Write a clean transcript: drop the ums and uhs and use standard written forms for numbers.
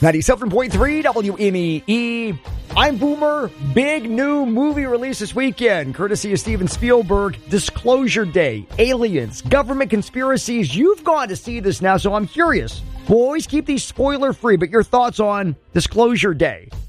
97.3 WMEE. I'm Boomer. Big new movie release this weekend, courtesy of Steven Spielberg. Disclosure Day, aliens, government conspiracies. You've gone to see this now, so I'm curious. We'll always keep these spoiler free, but your thoughts on Disclosure Day.